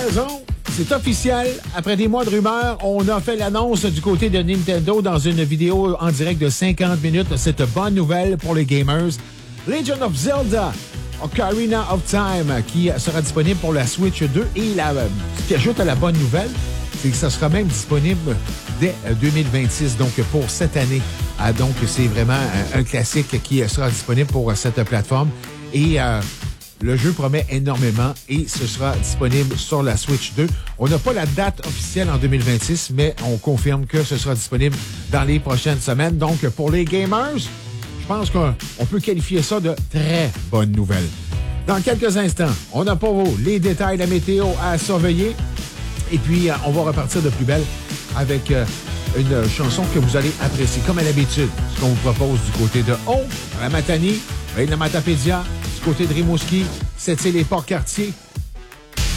raison. C'est officiel. Après des mois de rumeurs, on a fait l'annonce du côté de Nintendo dans une vidéo en direct de 50 minutes. Cette bonne nouvelle pour les gamers. Legend of Zelda Ocarina of Time qui sera disponible pour la Switch 2. Et ce qui ajoute à la bonne nouvelle, c'est que ça sera même disponible dès 2026, donc pour cette année. Donc, c'est vraiment un classique qui sera disponible pour cette plateforme. Et le jeu promet énormément et ce sera disponible sur la Switch 2. On n'a pas la date officielle en 2026, mais on confirme que ce sera disponible dans les prochaines semaines. Donc, pour les gamers, je pense qu'on peut qualifier ça de très bonne nouvelle. Dans quelques instants, on a pour vous les détails de la météo à surveiller. Et puis, on va repartir de plus belle avec une chanson que vous allez apprécier. Comme à l'habitude, ce qu'on vous propose du côté de Haut, à la Matanie, de la Matapédia, du côté de Rimouski, c'est les Port-Cartier.